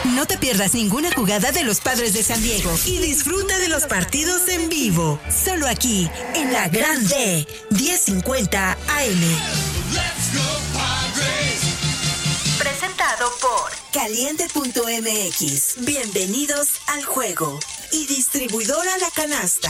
No te pierdas ninguna jugada de los Padres de San Diego y disfruta de los partidos en vivo. Solo aquí, en la Grande, 1050 AM. Presentado por Caliente.mx. Bienvenidos al juego. Y distribuidora La Canasta.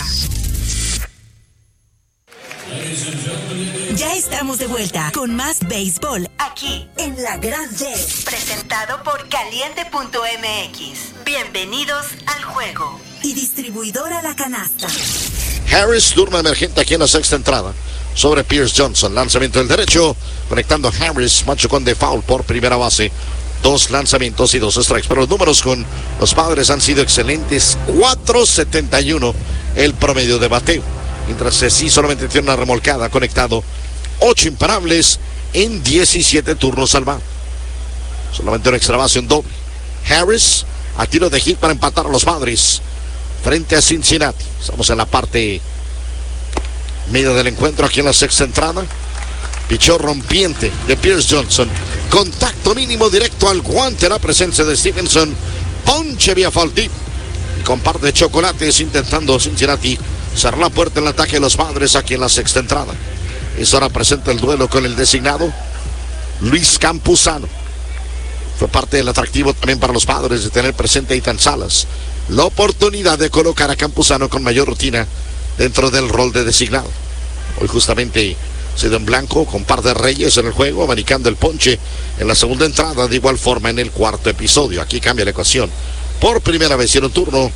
Ya estamos de vuelta con más béisbol aquí en La Grande. Presentado por Caliente.mx. Bienvenidos al juego. Y distribuidora La Canasta. Harris, turno emergente aquí en la sexta entrada. Sobre Pierce Johnson, lanzamiento del derecho, conectando Harris, machucón de foul por primera base. 2 lanzamientos y 2 strikes. Pero los números con los Padres han sido excelentes. 4.71 el promedio de bateo. Mientras sí solamente tiene una remolcada, conectado 8 imparables en 17 turnos salvados. Solamente una extra base, un doble. Harris a tiro de hit para empatar a los Padres frente a Cincinnati. Estamos en la parte media del encuentro aquí en la sexta entrada. Pichó rompiente de Pierce Johnson. Contacto mínimo directo al guante. La presencia de Stevenson. Ponche vía foul tip. Y con par de chocolates intentando Cincinnati cerrar la puerta en el ataque de los Padres aquí en la sexta entrada. Es ahora presenta el duelo con el designado Luis Campuzano. Fue parte del atractivo también para los Padres de tener presente a Ethan Salas. La oportunidad de colocar a Campuzano con mayor rutina dentro del rol de designado. Hoy justamente se dio en blanco con par de Reyes en el juego, abanicando el ponche en la segunda entrada, de igual forma en el cuarto episodio. Aquí cambia la ecuación. Por primera vez en un turno,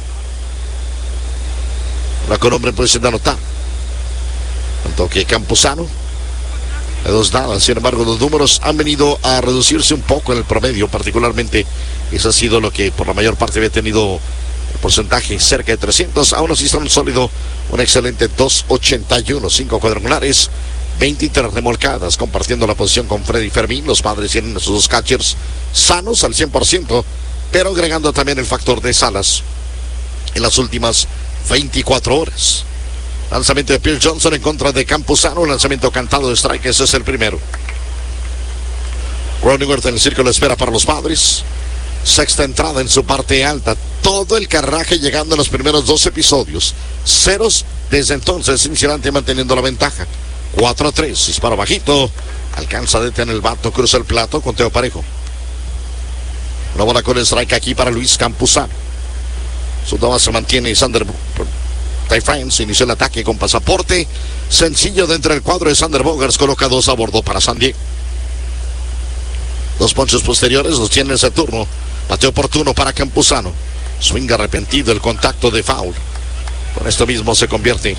la con hombre en posición de anotar. Tanto que Campuzano de 2 nada. Sin embargo, los números han venido a reducirse un poco en el promedio, particularmente eso ha sido lo que por la mayor parte había tenido el porcentaje cerca de 300. Aún así son un sólido, un excelente 2.81, 5 cuadrangulares, 23 remolcadas, compartiendo la posición con Freddy Fermín. Los Padres tienen a sus 2 catchers sanos al 100%, pero agregando también el factor de Salas en las últimas 24 horas. Lanzamiento de Pierce Johnson en contra de Campuzano. Lanzamiento cantado de strike. Ese es el primero. Cronenworth en el círculo de espera para los Padres. Sexta entrada en su parte alta. Todo el carraje llegando en los primeros 2 episodios. Ceros desde entonces. Cincinnati manteniendo la ventaja. 4-3. Disparo bajito. Alcanza a detener el bato. Cruza el plato. Conteo parejo. Una bola con strike aquí para Luis Campuzano. Su doma se mantiene. Sander Ty France inició el ataque con pasaporte sencillo dentro del cuadro de Sander Bogaerts. Coloca 2 a bordo para San Diego. 2 ponches posteriores los tiene ese turno. Bateo oportuno para Campuzano. Swing arrepentido, el contacto de foul. Con esto mismo se convierte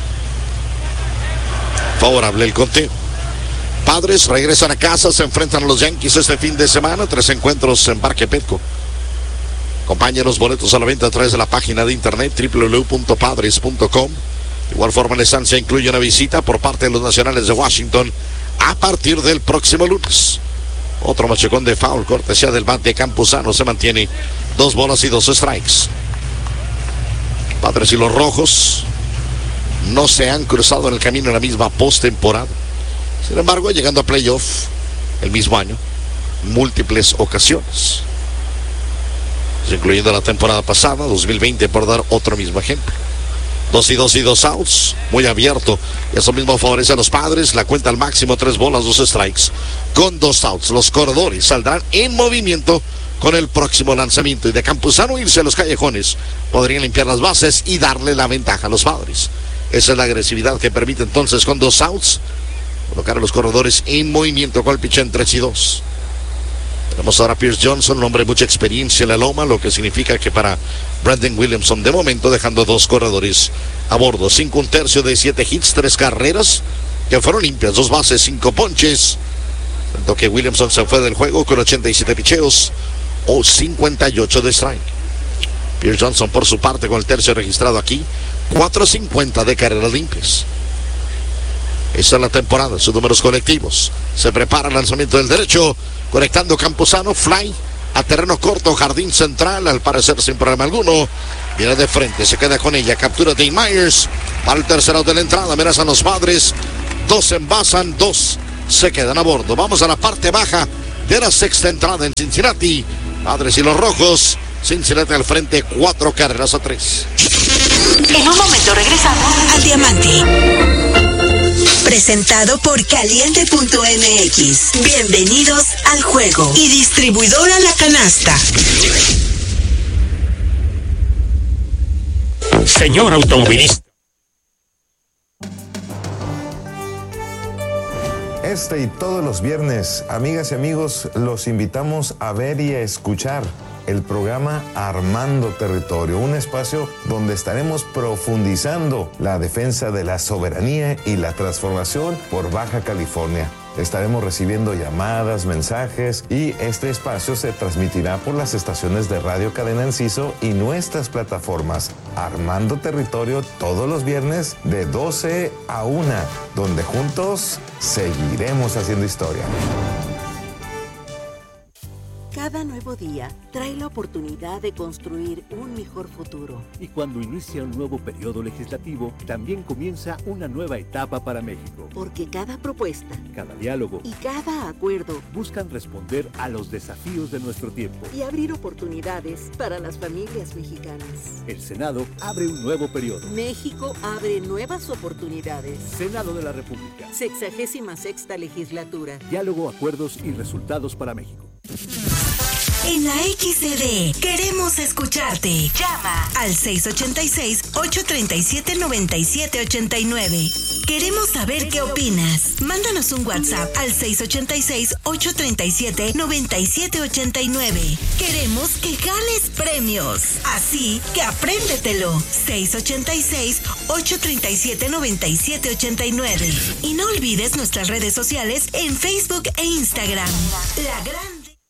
favorable el conteo. Padres regresan a casa, se enfrentan a los Yankees este fin de semana. 3 encuentros en Parque Petco. Acompañen los boletos a la venta a través de la página de internet www.padres.com. De igual forma, la estancia incluye una visita por parte de los Nacionales de Washington a partir del próximo lunes. Otro machacón de foul, cortesía del bat de Campuzano. Se mantiene 2 bolas y 2 strikes. Padres y los Rojos no se han cruzado en el camino en la misma postemporada. Sin embargo, llegando a playoff el mismo año, múltiples ocasiones, incluyendo la temporada pasada, 2020, por dar otro mismo ejemplo. 2 y 2 y 2 outs, muy abierto. Eso mismo favorece a los Padres. La cuenta al máximo, 3 bolas, 2 strikes. Con 2 outs, los corredores saldrán en movimiento con el próximo lanzamiento. Y de Campuzano irse a los callejones, podrían limpiar las bases y darle la ventaja a los Padres. Esa es la agresividad que permite entonces, con 2 outs, colocar a los corredores en movimiento con el pitch en 3 y 2. Tenemos ahora a Pierce Johnson, un hombre de mucha experiencia en la loma, lo que significa que para Brandon Williamson, de momento, dejando 2 corredores a bordo. 5 1/3 de 7 hits, 3 carreras que fueron limpias, 2 bases, 5 ponches. Tanto que Williamson se fue del juego con 87 picheos o 58 de strike. Pierce Johnson, por su parte, con el tercio registrado aquí, 4.50 de carreras limpias. Esta es la temporada, sus números colectivos. Se prepara el lanzamiento del derecho, conectando Campuzano, fly a terreno corto, jardín central, al parecer sin problema alguno. Viene de frente, se queda con ella, captura Dane Myers para el tercer out de la entrada. Amenazan los Padres, 2 envasan, 2 se quedan a bordo. Vamos a la parte baja de la sexta entrada en Cincinnati. Padres y los Rojos. Cincinnati al frente, 4-3. En un momento regresamos al Diamante. Presentado por Caliente.mx. Bienvenidos al juego. Y distribuidora La Canasta. Señor automovilista. Este y todos los viernes, amigas y amigos, los invitamos a ver y a escuchar el programa Armando Territorio, un espacio donde estaremos profundizando la defensa de la soberanía y la transformación por Baja California. Estaremos recibiendo llamadas, mensajes y este espacio se transmitirá por las estaciones de Radio Cadena Enciso y nuestras plataformas. Armando Territorio todos los viernes de 12 a 1, donde juntos seguiremos haciendo historia. Cada nuevo día trae la oportunidad de construir un mejor futuro. Y cuando inicia un nuevo periodo legislativo, también comienza una nueva etapa para México. Porque cada propuesta, cada diálogo y cada acuerdo buscan responder a los desafíos de nuestro tiempo y abrir oportunidades para las familias mexicanas. El Senado abre un nuevo periodo. México abre nuevas oportunidades. Senado de la República. 66ª legislatura. Diálogo, acuerdos y resultados para México. En la XCD queremos escucharte. Llama al 686-837-9789. Queremos saber qué opinas. Mándanos un WhatsApp al 686-837-9789. Queremos que ganes premios. Así que apréndetelo. 686-837-9789. Y no olvides nuestras redes sociales en Facebook e Instagram. La Gran.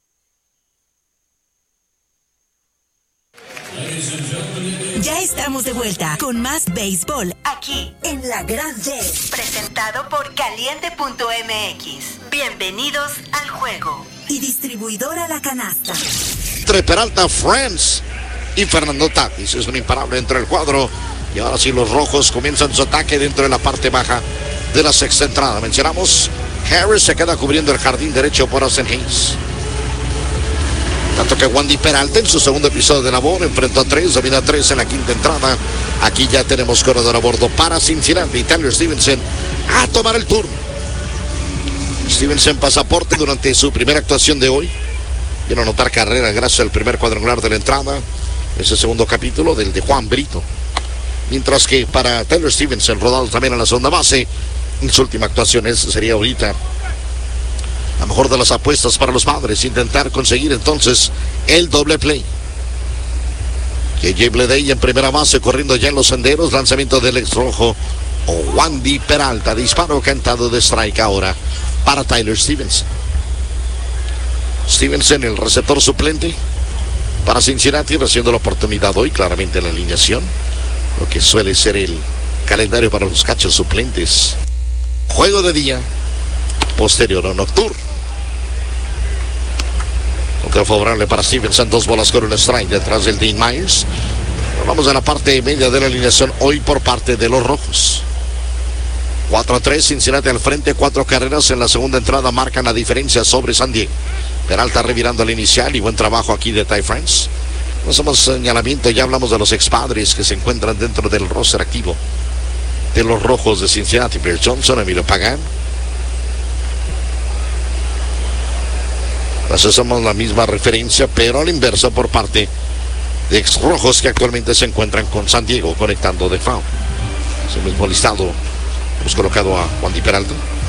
Ya estamos de vuelta con más béisbol aquí en La Gran Jet, presentado por Caliente.mx. Bienvenidos al juego. Y distribuidora La Canasta. Entre Peralta, Friends y Fernando Tatis. Es un imparable dentro del cuadro. Y ahora sí los Rojos comienzan su ataque dentro de la parte baja de la sexta entrada. Mencionamos, Harris se queda cubriendo el jardín derecho por Austin Hayes. Tanto que Wandy Peralta en su segundo episodio de labor enfrentó a 3, domina 3 en la quinta entrada. Aquí ya tenemos corredor a bordo para Cincinnati. Tyler Stevenson a tomar el turno. Stevenson pasaporte durante su primera actuación de hoy. Vino a anotar carrera gracias al primer cuadrangular de la entrada. Ese segundo capítulo del de Juan Brito. Mientras que para Tyler Stevenson, rodado también a la segunda base, en su última actuación, esa sería ahorita la mejor de las apuestas para los Padres, intentar conseguir entonces el doble play. KJ Bleday en primera base, corriendo ya en los senderos, lanzamiento del ex rojo Wandy Peralta, disparo cantado de strike ahora para Tyler Stevenson. Stevenson, el receptor suplente para Cincinnati, recibiendo la oportunidad hoy claramente en la alineación, lo que suele ser el calendario para los catchers suplentes. Juego de día, posterior o nocturno. Contra favorable para Stevenson, 2 bolas con un strike detrás del Dean Myers. Vamos a la parte media de la alineación hoy por parte de los Rojos. 4-3, Cincinnati al frente, 4 carreras en la segunda entrada marcan la diferencia sobre San Diego. Peralta revirando al inicial y buen trabajo aquí de Ty France. No hacemos señalamiento, ya hablamos de los expadres que se encuentran dentro del roster activo de los Rojos de Cincinnati. Pierce Johnson, Emilio Pagan. Pues hacemos la misma referencia, pero a la inversa por parte de ex Rojos que actualmente se encuentran con San Diego conectando de foul. Ese mismo listado hemos colocado a Wandy Peralta.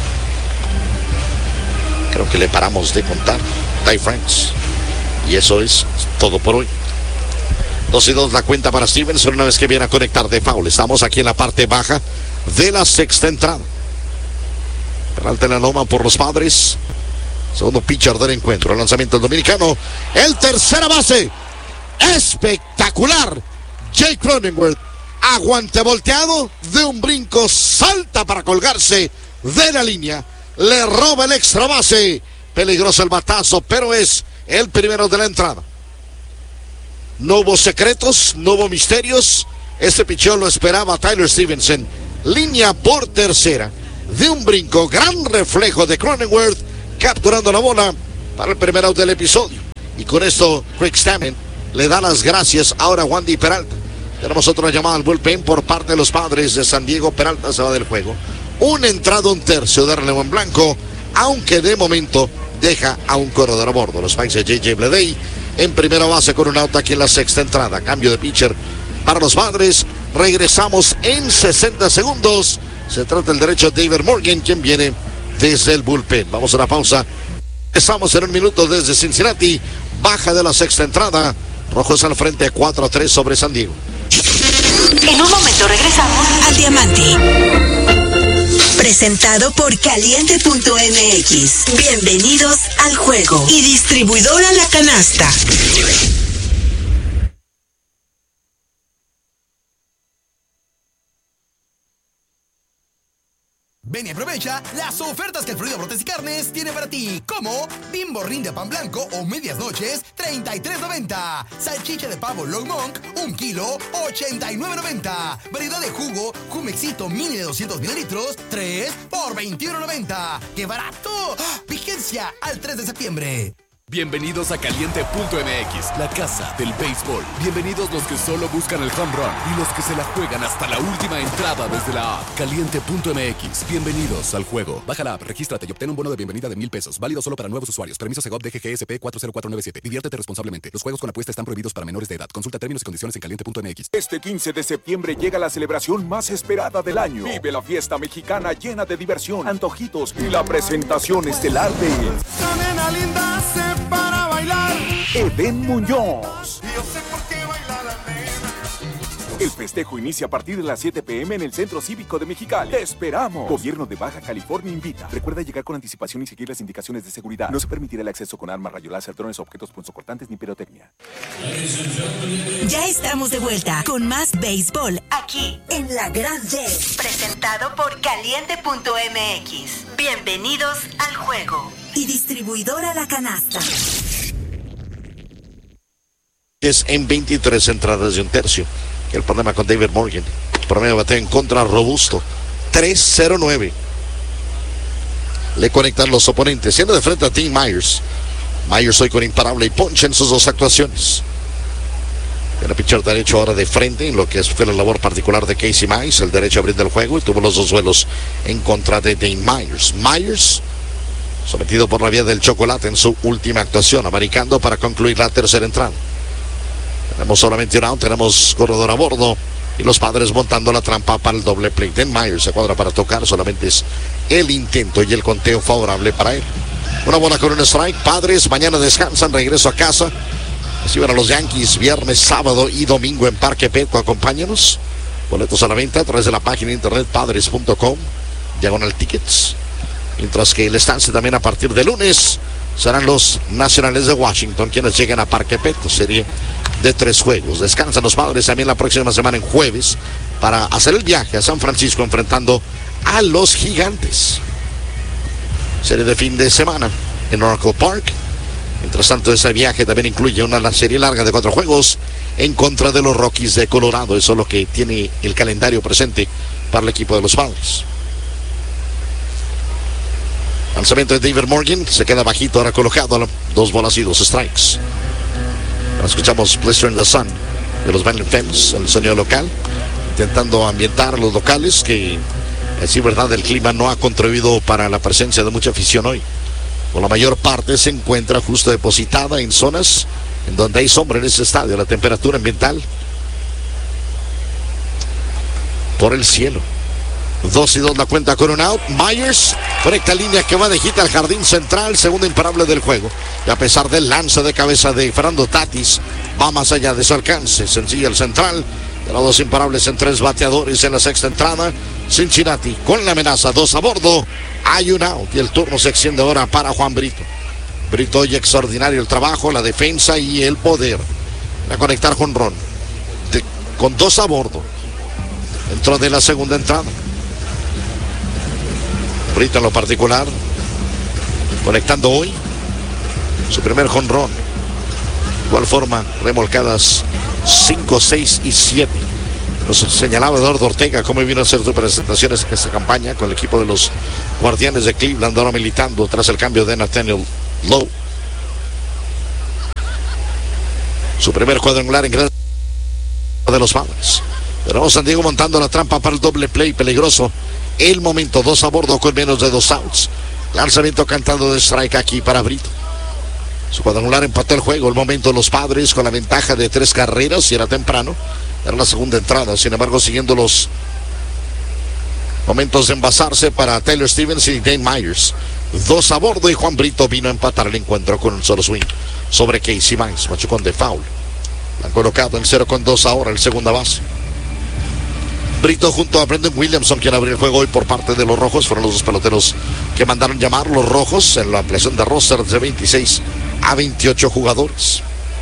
Creo que le paramos de contar Ty France. Y eso es todo por hoy. 2-2 la cuenta para Stevenson una vez que viene a conectar de foul. Estamos aquí en la parte baja de la sexta entrada. Peralta en la loma por los Padres. Segundo pitcher del encuentro. El lanzamiento del dominicano. El tercera base. Espectacular. Jake Cronenworth. Aguante volteado. De un brinco. Salta para colgarse de la línea. Le roba el extra base. Peligroso el batazo, pero es el primero de la entrada. No hubo secretos, no hubo misterios. Este pichón lo esperaba Tyler Stevenson. Línea por tercera. De un brinco. Gran reflejo de Cronenworth. Capturando la bola para el primer out del episodio. Y con esto, Craig Stammen le da las gracias ahora a Wandy Peralta. Tenemos otra llamada al bullpen por parte de los Padres de San Diego. Peralta se va del juego. Una entrada, un tercio de relevo en blanco, aunque de momento deja a un corredor a bordo. Los Pirates de J.J. Bleday en primera base con un out aquí en la sexta entrada. Cambio de pitcher para los Padres. Regresamos en 60 segundos. Se trata del derecho David Morgan, quien viene desde el bullpen. Vamos a una pausa. Estamos en un minuto desde Cincinnati. Baja de la sexta entrada. Rojos al frente 4-3 sobre San Diego. En un momento regresamos al Diamante. Presentado por Caliente.mx. Bienvenidos al juego. Y distribuidora La Canasta. Ven y aprovecha las ofertas que el Florida Brotes y Carnes tiene para ti, como Bimbo Rinde pan blanco o medias noches, $33.90. Salchicha de pavo Long Monk, 1 kilo, $89.90. Variedad de jugo, Jumexito mini de 200 mililitros, 3 por $21.90. ¡Qué barato! Vigencia al 3 de septiembre. Bienvenidos a Caliente.mx, la casa del béisbol. Bienvenidos los que solo buscan el home run y los que se la juegan hasta la última entrada desde la app. Caliente.mx, bienvenidos al juego. Baja la app, regístrate y obtén un bono de bienvenida de $1,000. Válido solo para nuevos usuarios. Permiso Segov DGGSP 40497. Diviértete responsablemente. Los juegos con apuesta están prohibidos para menores de edad. Consulta términos y condiciones en Caliente.mx. Este 15 de septiembre llega la celebración más esperada del año. Vive la fiesta mexicana llena de diversión, antojitos y la presentación estelar de La nena linda se para bailar. Eden Muñoz. Yo sé por qué baila la nena. El festejo inicia a partir de las 7 p.m. en el Centro Cívico de Mexicali. ¡Te esperamos! Gobierno de Baja California invita. Recuerda llegar con anticipación y seguir las indicaciones de seguridad. No se permitirá el acceso con armas, rayos láser, drones, objetos punzocortantes ni pirotecnia. Ya estamos de vuelta con más béisbol aquí en La Gran Jet. Presentado por Caliente.mx. Bienvenidos al juego. Y distribuidora La Canasta. Es en 23 entradas de un tercio. El problema con David Morgan. Promedio de bateo en contra robusto. 3.09. Le conectan los oponentes. Siendo de frente a Tim Myers. Myers hoy con imparable y ponche en sus dos actuaciones. El pitcher derecho ahora de frente en lo que fue la labor particular de Casey Mize. El derecho a abrir del juego y tuvo los dos duelos en contra de Dane Myers. Myers sometido por la vía del chocolate en su última actuación, americando para concluir la tercera entrada. Tenemos solamente un out, tenemos corredor a bordo y los Padres montando la trampa para el doble play. Dan Myers se cuadra para tocar, solamente es el intento y el conteo favorable para él. Una bola con un strike. Padres mañana descansan, regreso a casa. Reciben a los Yankees viernes, sábado y domingo en Parque Petco. Acompáñanos. Boletos a la venta a través de la página de internet padres.com/tickets. Mientras que el estancia también a partir de lunes serán los Nacionales de Washington quienes lleguen a Parque Petco. Serie de 3 juegos. Descansan los Padres también la próxima semana en jueves para hacer el viaje a San Francisco enfrentando a los Gigantes. Serie de fin de semana en Oracle Park. Mientras tanto, ese viaje también incluye una serie larga de 4 juegos en contra de los Rockies de Colorado. Eso es lo que tiene el calendario presente para el equipo de los Padres. Lanzamiento de David Morgan, se queda bajito, ahora colocado, 2 bolas y 2 strikes. Ahora escuchamos Blister in the Sun de los Van Femmes, el sonido local, intentando ambientar a los locales, que así verdad el clima no ha contribuido para la presencia de mucha afición hoy. Por la mayor parte se encuentra justo depositada en zonas en donde hay sombra en ese estadio. La temperatura ambiental por el cielo. 2-2 la cuenta con un out. Myers conecta línea que va de hit al jardín central, segundo imparable del juego. Y a pesar del lance de cabeza de Fernando Tatis, va más allá de su alcance. Sencilla el central. De los 2 imparables en 3 bateadores en la sexta entrada. Cincinnati con la amenaza, 2 a bordo. Hay un out y el turno se extiende ahora para Juan Brito. Brito hoy extraordinario el trabajo, la defensa y el poder. Va a conectar jonrón con 2 a bordo dentro de la segunda entrada. Brito en lo particular conectando hoy su primer jonrón. De igual forma remolcadas 5, 6 y 7. Nos señalaba Eduardo Ortega cómo vino a hacer sus presentaciones en esta campaña con el equipo de los Guardianes de Cleveland, ahora militando tras el cambio de Nathaniel Lowe. Su primer cuadrangular en gran de los Padres. Pero San Diego montando la trampa para el doble play peligroso. El momento, 2 a bordo con menos de 2 outs. Lanzamiento cantado de strike aquí para Brito. Su cuadrangular empató el juego. El momento, los Padres con la ventaja de 3 carreras, y era temprano. Era la segunda entrada. Sin embargo, siguiendo los momentos de envasarse para Taylor Stevens y Dane Myers. 2 a bordo y Juan Brito vino a empatar el encuentro con un solo swing sobre Casey Mize. Machucón de foul. La han colocado en 0-2 ahora el segunda base. Brito junto a Brendan Williamson, quien abrió el juego hoy por parte de los Rojos. Fueron los 2 peloteros que mandaron llamar los Rojos en la ampliación de roster de 26 a 28 jugadores.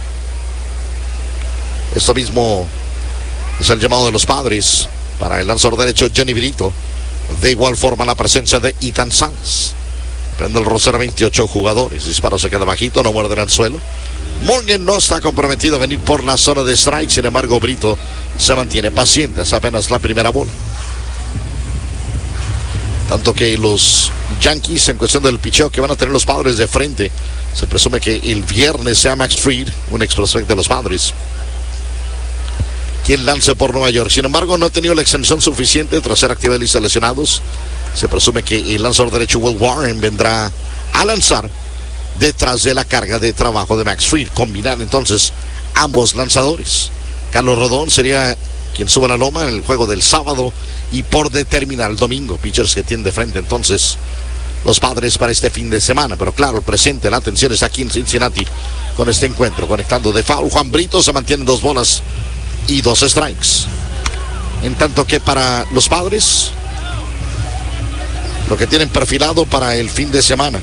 Esto mismo es el llamado de los Padres para el lanzador derecho Johnny Brito. De igual forma la presencia de Ethan Sanz. Prende el roster a 28 jugadores. Disparo se queda bajito, no muerde el anzuelo. Morgan no está comprometido a venir por la zona de strike. Sin embargo, Brito se mantiene paciente. Es apenas la primera bola. Tanto que los Yankees, en cuestión del picheo que van a tener los Padres de frente, se presume que el viernes sea Max Fried, un ex prospect de los Padres, quien lance por Nueva York. Sin embargo, no ha tenido la extensión suficiente tras ser activa de lista de lesionados. Se presume que el lanzador derecho Will Warren vendrá a lanzar detrás de la carga de trabajo de Max Fried. Combinar entonces ambos lanzadores. Carlos Rodón sería quien suba la loma en el juego del sábado y por determinar el domingo. Pitchers que tienen de frente entonces los Padres para este fin de semana. Pero claro, el presente, la atención está aquí en Cincinnati con este encuentro. Conectando de foul, Juan Brito se mantiene 2 bolas y 2 strikes. En tanto que para los Padres, lo que tienen perfilado para el fin de semana: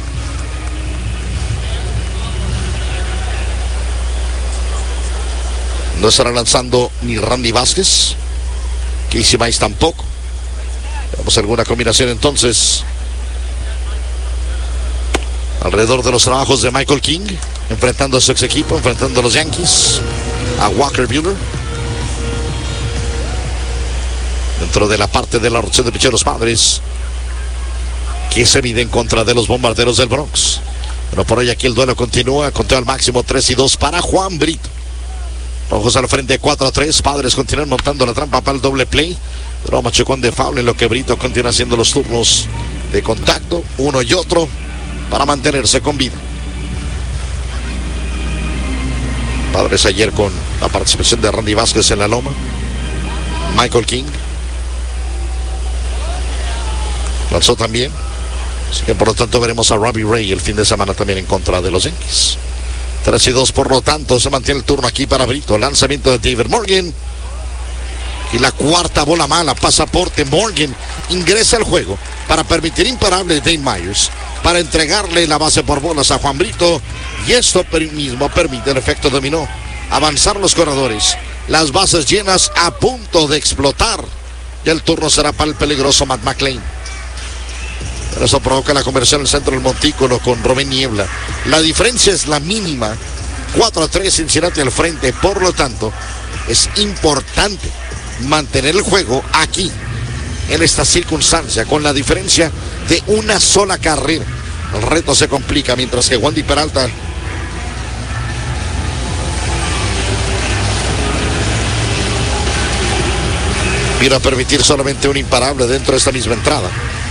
no estará lanzando ni Randy Vázquez, Casey Mize tampoco. Vamos a alguna combinación entonces alrededor de los trabajos de Michael King, enfrentando a su ex equipo, enfrentando a los Yankees, a Walker Buehler. Dentro de la parte de la rotación de pitcher de los Padres, que se mide en contra de los Bombarderos del Bronx. Pero por hoy aquí el duelo continúa, conteo al máximo 3-2 para Juan Brito. Rojos al frente 4-3, Padres continúan montando la trampa para el doble play. Pero machucón de foul, en lo que Brito continúa haciendo los turnos de contacto, uno y otro, para mantenerse con vida. Padres ayer con la participación de Randy Vázquez en la loma. Michael King lanzó también. Así que por lo tanto veremos a Robbie Ray el fin de semana también en contra de los Yankees. 3-2, por lo tanto se mantiene el turno aquí para Brito. Lanzamiento de David Morgan. Y la cuarta bola mala, pasaporte. Morgan ingresa al juego para permitir imparable Dane Myers, para entregarle la base por bolas a Juan Brito. Y esto mismo permite el efecto dominó. Avanzar los corredores. Las bases llenas a punto de explotar. Y el turno será para el peligroso Matt McLain. Pero eso provoca la conversión en el centro del montículo con Rubén Niebla. La diferencia es la mínima. 4-3, Cincinnati al frente. Por lo tanto, es importante mantener el juego aquí, en esta circunstancia, con la diferencia de una sola carrera. El reto se complica, mientras que Wandy Peralta vino a permitir solamente un imparable dentro de esta misma entrada.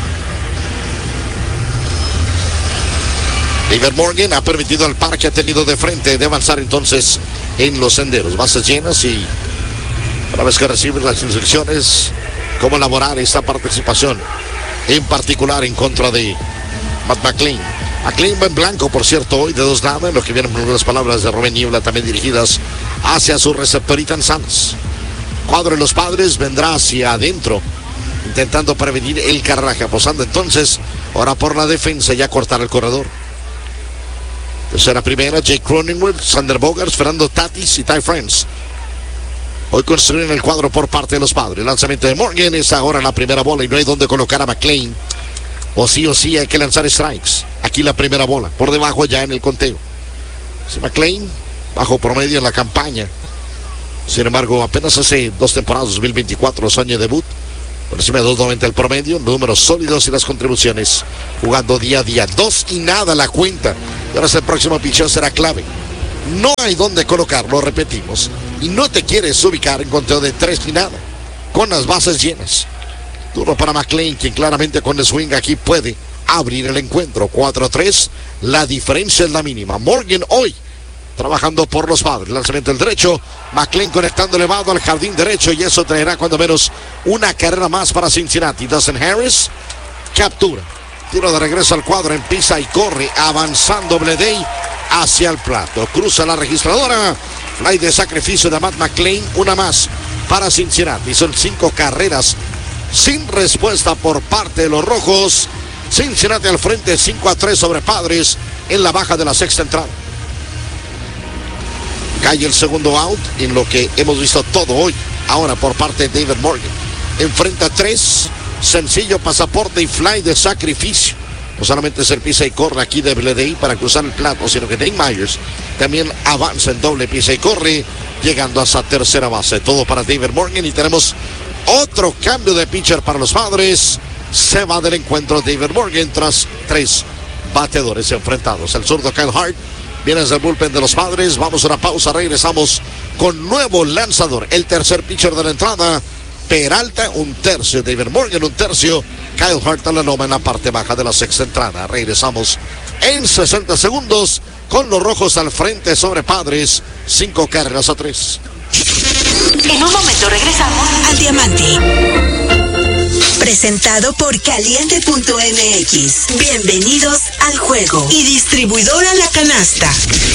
David Morgan ha permitido al par que ha tenido de frente de avanzar entonces en los senderos. Bases llenas y una vez que recibe las instrucciones cómo elaborar esta participación, en particular en contra de Matt McLain. McLain va en blanco, por cierto, hoy de 2-0, en lo que vienen las palabras de Rubén Niebla también dirigidas hacia su receptor Ethan Sanz. Cuadro de los Padres vendrá hacia adentro, intentando prevenir el carraje, apostando entonces ahora por la defensa y a cortar el corredor. Tercera primera, Jake Cronenworth, Sander Bogaerts, Fernando Tatis y Ty France. Hoy construyen el cuadro por parte de los Padres. El lanzamiento de Morgan es ahora la primera bola y no hay donde colocar a McLain. O sí hay que lanzar strikes. Aquí la primera bola, por debajo ya en el conteo. Si McLain, bajo promedio en la campaña. Sin embargo, apenas hace 2 temporadas, 2024, su año de debut, por encima de 2.90 el promedio, números sólidos y las contribuciones, jugando día a día. 2 y nada la cuenta. Y ahora el próximo picheo será clave. No hay dónde colocarlo, repetimos. Y no te quieres ubicar en conteo de 3 ni nada. Con las bases llenas. Turno para McLean, quien claramente con el swing aquí puede abrir el encuentro. 4-3. La diferencia es la mínima. Morgan hoy trabajando por los Padres. Lanzamiento del derecho. McLean conectando elevado al jardín derecho. Y eso traerá cuando menos una carrera más para Cincinnati. Dustin Harris captura. Tiro de regreso al cuadro. Empieza y corre. Avanzando Bleday hacia el plato. Cruza la registradora. Fly de sacrificio de Matt McLain. Una más para Cincinnati. Son 5 carreras sin respuesta por parte de los rojos. Cincinnati al frente 5-3 sobre Padres en la baja de la sexta entrada. Cae el segundo out en lo que hemos visto todo hoy. Ahora por parte de David Morgan. Enfrenta 3. Sencillo pasaporte y fly de sacrificio. No solamente es el pisa y corre aquí de Bleday para cruzar el plato, sino que Dane Myers también avanza en doble pisa y corre, llegando hasta tercera base. Todo para David Morgan y tenemos otro cambio de pitcher para los Padres. Se va del encuentro David Morgan tras 3 bateadores enfrentados. El zurdo Kyle Hart viene desde el bullpen de los Padres. Vamos a una pausa, regresamos con nuevo lanzador. El tercer pitcher de la entrada, Peralta, un tercio. David Morgan, un tercio. Kyle Hart a la loma en la parte baja de la sexta entrada. Regresamos en 60 segundos con los rojos al frente sobre Padres. 5 carreras a 3. En un momento regresamos al Diamante. Presentado por Caliente.mx. Bienvenidos al juego. Y distribuidora La Canasta.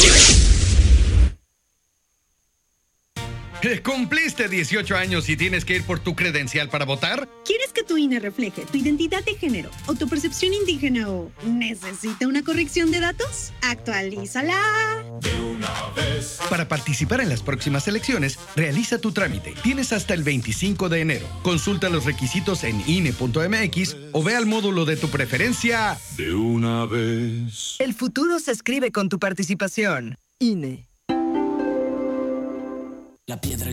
¿Cumpliste 18 años y tienes que ir por tu credencial para votar? ¿Quieres que tu INE refleje tu identidad de género o tu percepción indígena o necesita una corrección de datos? ¡Actualízala! De una vez. Para participar en las próximas elecciones, realiza tu trámite. Tienes hasta el 25 de enero. Consulta los requisitos en INE.mx o ve al módulo de tu preferencia. De una vez. El futuro se escribe con tu participación. INE. La piedra